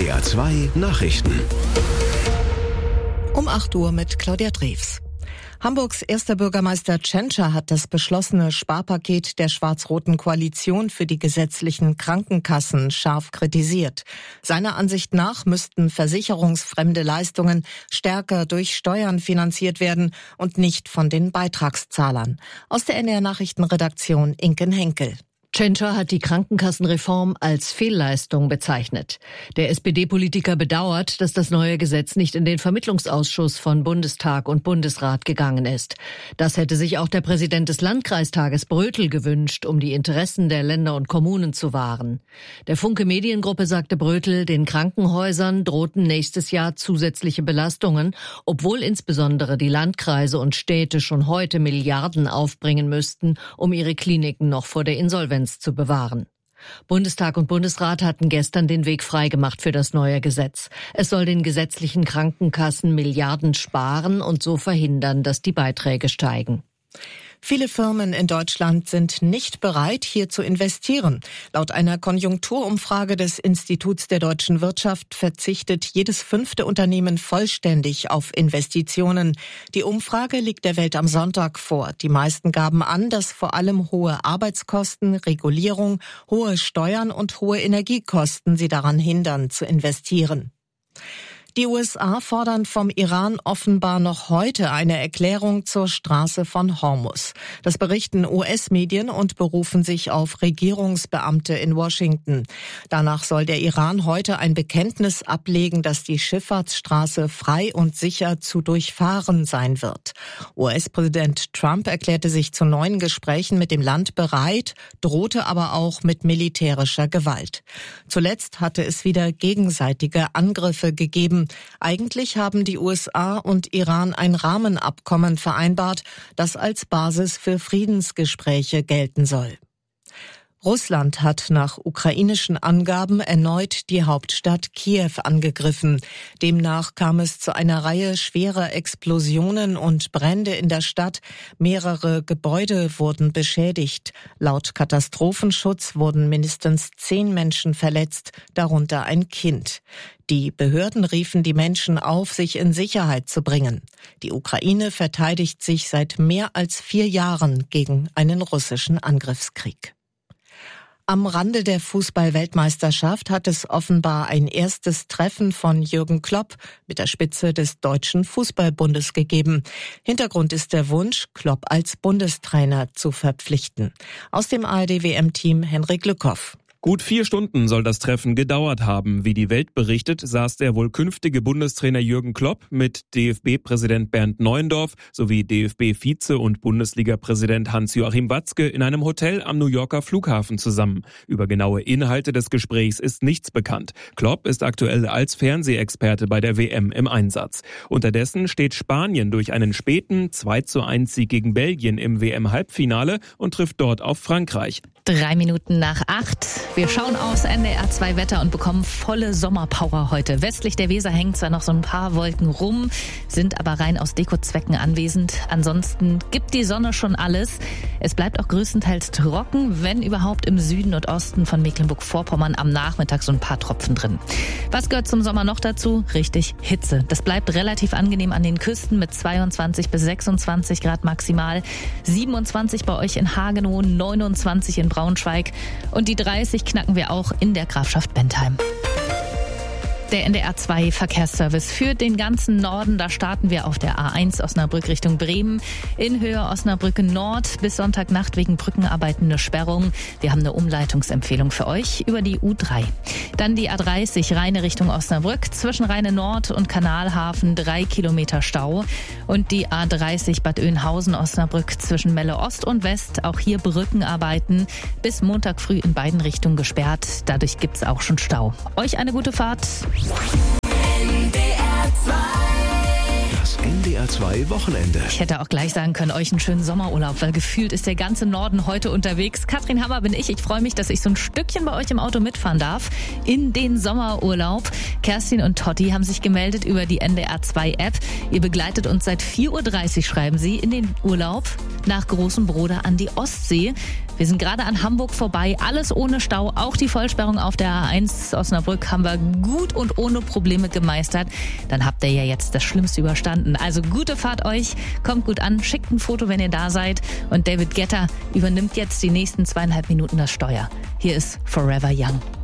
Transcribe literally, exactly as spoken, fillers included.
R zwei Nachrichten. Um acht Uhr mit Claudia Drews. Hamburgs erster Bürgermeister Tschentscher hat das beschlossene Sparpaket der schwarz-roten Koalition für die gesetzlichen Krankenkassen scharf kritisiert. Seiner Ansicht nach müssten versicherungsfremde Leistungen stärker durch Steuern finanziert werden und nicht von den Beitragszahlern. Aus der N D R-Nachrichtenredaktion Inken Henkel. Tschentscher hat die Krankenkassenreform als Fehlleistung bezeichnet. Der S P D-Politiker bedauert, dass das neue Gesetz nicht in den Vermittlungsausschuss von Bundestag und Bundesrat gegangen ist. Das hätte sich auch der Präsident des Landkreistages Brötel gewünscht, um die Interessen der Länder und Kommunen zu wahren. Der Funke Mediengruppe sagte Brötel, den Krankenhäusern drohten nächstes Jahr zusätzliche Belastungen, obwohl insbesondere die Landkreise und Städte schon heute Milliarden aufbringen müssten, um ihre Kliniken noch vor der Insolvenz zu bewahren. Bundestag und Bundesrat hatten gestern den Weg freigemacht für das neue Gesetz. Es soll den gesetzlichen Krankenkassen Milliarden sparen und so verhindern, dass die Beiträge steigen. Viele Firmen in Deutschland sind nicht bereit, hier zu investieren. Laut einer Konjunkturumfrage des Instituts der deutschen Wirtschaft verzichtet jedes fünfte Unternehmen vollständig auf Investitionen. Die Umfrage liegt der Welt am Sonntag vor. Die meisten gaben an, dass vor allem hohe Arbeitskosten, Regulierung, hohe Steuern und hohe Energiekosten sie daran hindern, zu investieren. Die U S A fordern vom Iran offenbar noch heute eine Erklärung zur Straße von Hormuz. Das berichten U S-Medien und berufen sich auf Regierungsbeamte in Washington. Danach soll der Iran heute ein Bekenntnis ablegen, dass die Schifffahrtsstraße frei und sicher zu durchfahren sein wird. U S-Präsident Trump erklärte sich zu neuen Gesprächen mit dem Land bereit, drohte aber auch mit militärischer Gewalt. Zuletzt hatte es wieder gegenseitige Angriffe gegeben. Eigentlich haben die U S A und Iran ein Rahmenabkommen vereinbart, das als Basis für Friedensgespräche gelten soll. Russland hat nach ukrainischen Angaben erneut die Hauptstadt Kiew angegriffen. Demnach kam es zu einer Reihe schwerer Explosionen und Brände in der Stadt. Mehrere Gebäude wurden beschädigt. Laut Katastrophenschutz wurden mindestens zehn Menschen verletzt, darunter ein Kind. Die Behörden riefen die Menschen auf, sich in Sicherheit zu bringen. Die Ukraine verteidigt sich seit mehr als vier Jahren gegen einen russischen Angriffskrieg. Am Rande der Fußball-Weltmeisterschaft hat es offenbar ein erstes Treffen von Jürgen Klopp mit der Spitze des Deutschen Fußballbundes gegeben. Hintergrund ist der Wunsch, Klopp als Bundestrainer zu verpflichten. Aus dem A R D-W M-Team Henrik Lückhoff. Gut vier Stunden soll das Treffen gedauert haben. Wie die Welt berichtet, saß der wohl künftige Bundestrainer Jürgen Klopp mit D F B-Präsident Bernd Neuendorf sowie D F B-Vize und Bundesliga-Präsident Hans-Joachim Watzke in einem Hotel am New Yorker Flughafen zusammen. Über genaue Inhalte des Gesprächs ist nichts bekannt. Klopp ist aktuell als Fernsehexperte bei der W M im Einsatz. Unterdessen steht Spanien durch einen späten zwei zu eins Sieg gegen Belgien im W M-Halbfinale und trifft dort auf Frankreich. Drei Minuten nach acht. Wir schauen aus N D R zwei Wetter und bekommen volle Sommerpower heute. Westlich der Weser hängen zwar noch so ein paar Wolken rum, sind aber rein aus Dekozwecken anwesend. Ansonsten gibt die Sonne schon alles. Es bleibt auch größtenteils trocken, wenn überhaupt im Süden und Osten von Mecklenburg-Vorpommern am Nachmittag so ein paar Tropfen drin. Was gehört zum Sommer noch dazu? Richtig, Hitze. Das bleibt relativ angenehm an den Küsten mit zweiundzwanzig bis sechsundzwanzig Grad maximal. siebenundzwanzig bei euch in Hagenow, neunundzwanzig in Braunschweig und die dreißig knacken wir auch in der Grafschaft Bentheim. Der N D R zwei Verkehrsservice für den ganzen Norden. Da starten wir auf der A eins Osnabrück Richtung Bremen. In Höhe Osnabrück Nord bis Sonntagnacht wegen Brückenarbeiten eine Sperrung. Wir haben eine Umleitungsempfehlung für euch über die U drei. Dann die A dreißig Rheine Richtung Osnabrück. Zwischen Rheine Nord und Kanalhafen drei Kilometer Stau. Und die A dreißig Bad Oeynhausen Osnabrück zwischen Melle Ost und West. Auch hier Brückenarbeiten. Bis Montag früh in beiden Richtungen gesperrt. Dadurch gibt's auch schon Stau. Euch eine gute Fahrt. N D R zwei. Das N D R zwei Wochenende. Ich hätte auch gleich sagen können, euch einen schönen Sommerurlaub, weil gefühlt ist der ganze Norden heute unterwegs. Katrin Hammer bin ich. Ich freue mich, dass ich so ein Stückchen bei euch im Auto mitfahren darf in den Sommerurlaub. Kerstin und Totti haben sich gemeldet über die N D R zwei App. Ihr begleitet uns seit vier Uhr dreißig, schreiben sie, in den Urlaub nach Großem Bruder an die Ostsee. Wir sind gerade an Hamburg vorbei, alles ohne Stau, auch die Vollsperrung auf der A eins Osnabrück haben wir gut und ohne Probleme gemeistert. Dann habt ihr ja jetzt das Schlimmste überstanden. Also gute Fahrt euch, kommt gut an, schickt ein Foto, wenn ihr da seid. Und David Guetta übernimmt jetzt die nächsten zweieinhalb Minuten das Steuer. Hier ist Forever Young.